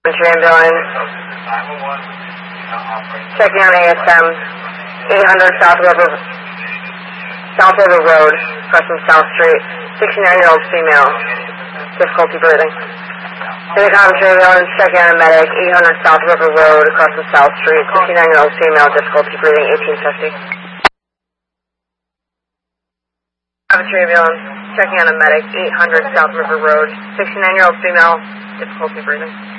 Ambulance. Checking on ASM 800 South River Road, crossing South Street. 69-year-old female, difficulty breathing. Ambulance. Checking on a medic 800 South River Road, crossing South Street. 69-year-old female, difficulty breathing. 1850. Ambulance. Checking on a medic 800 South River Road. 69-year-old female, difficulty breathing.